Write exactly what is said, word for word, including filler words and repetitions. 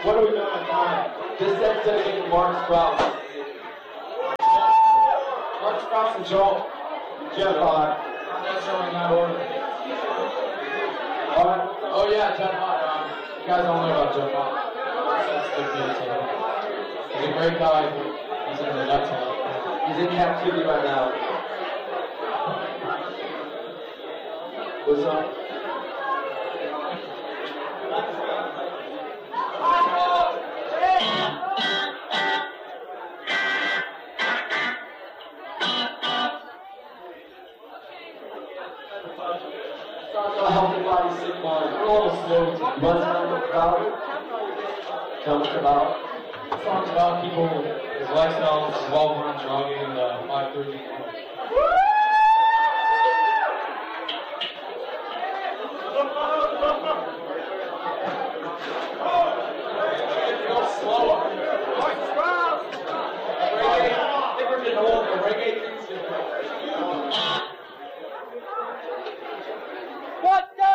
What are we doing on time? This set's dedicated to Mark Sprouse. Mark Sprouse and Joel. Jeff Hott. I'm not showing that order. Alright. Oh yeah, Jeff Hott. Um, you guys don't know about Jeff Hott. He's a great guy. He's in the nuts. He's in captivity right now. What's up? Healthy body, sick mind. We're a little slow to run down the crowd. Tell us about. The song's about people, his lifestyle, his well-worn jogging, uh, five thirty. Go slower. Reggae. I think we're getting old. Reggae.